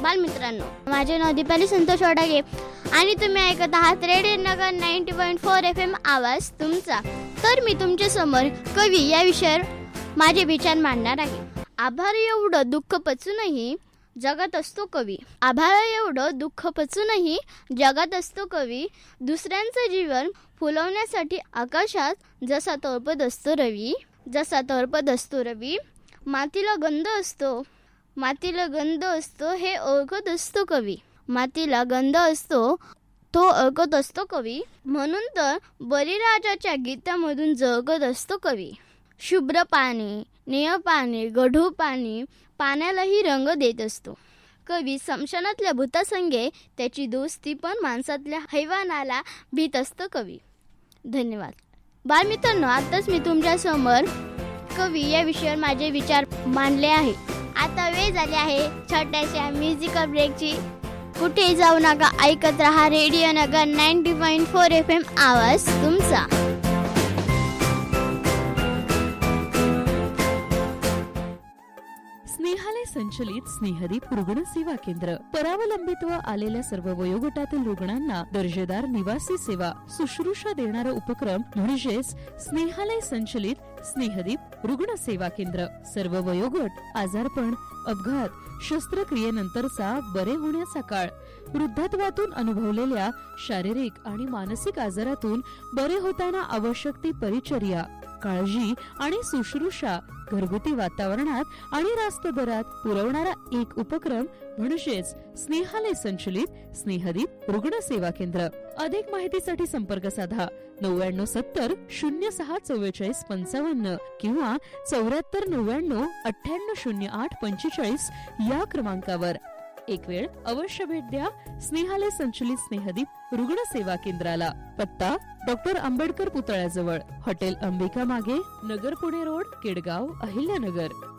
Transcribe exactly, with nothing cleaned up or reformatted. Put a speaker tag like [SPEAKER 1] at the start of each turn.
[SPEAKER 1] बालमित्रांनो, माझे नाव दीपाली संतोष वडागे आणि तुम्ही ऐकत आहात रेडिओ नगर नव्वद पॉईंट चार एफ एम आवाज तुमचा. तर मी तुमच्या समोर कवी या विषयावर माझे विचार मांडणार आहे. आभार एवढं दुःख पचूनही जगात असतो कवी. आभार एवढं दुःख पचूनही जगात असतो कवी. दुसऱ्यांचं जीवन फुलवण्यासाठी आकाशात जसा तळपत असतो रवी, जसा तळपत असतो रवी. मातीला गंध असतो, मातीला गंध असतो हे ओळखत असतो कवी. मातीला गंध असतो तो ओळखत असतो कवी. म्हणून तर बळीराजाच्या गीतामधून जळकत असतो कवी. शुभ्र पाणी, निळ पाणी, गढूळ पाणी, पाण्यालाही रंग देत असतो कवी. स्मशानातल्या भूतासंगे त्याची दोस्ती, पण माणसातल्या हैवानाला भीत असतं कवी. धन्यवाद. बालमित्रांनो, आताच मी तुमच्या समोर कवी या विषयावर माझे विचार मांडले आहे. आता वेळ झाली आहे छोट्याशा म्युझिकल ब्रेकची. कुठे जाऊ नका, ऐकत रहा रेडिओ नगर नव्वद पॉईंट चार एफ एम आवाज तुमचा.
[SPEAKER 2] स्नेहालय संचलित स्नेहदीप रुग्ण सेवा केंद्र. परावलंबित्व आलेल्या सर्व वयोगटातील रुग्णांना दर्जेदार निवासी सेवा शुश्रूषा देणारा उपक्रम म्हणजेच स्नेहालय संचलित स्नेहदीप रुग्ण सेवा केंद्र. सर्व वयोगट, आजारपण, अपघात, शस्त्रक्रियेनंतरचा बरे होण्याचा काळ, वृद्धत्वातून अनुभवलेल्या शारीरिक आणि मानसिक आजारातून बरे होताना आवश्यक ती परिचर्या, काळजी आणि शुश्रूषा घरगुती वातावरणात आणि रास्त दरात पुरवणारा एक उपक्रम म्हणजेच स्नेहालय संचलित स्नेहदीप रुग्ण सेवा केंद्र. अधिक माहितीसाठी संपर्क साधा नव्याण्णव सत्तर शून्य सहा चव्वेचाळीस पंचावन्न किंवा चौऱ्याहत्तर नव्याण्णव अठ्ठ्याण्णव शून्य आठ पंचेचाळीस या क्रमांकावर. एक वेळ अवश्य भेट द्या स्नेहालय संचलित स्नेहदीप रुग्ण सेवा केंद्राला. पत्ता डॉक्टर आंबेडकर पुतळ्याजवळ, हॉटेल अंबिका मागे, नगर पुणे रोड, केडगाव, अहिल्यानगर.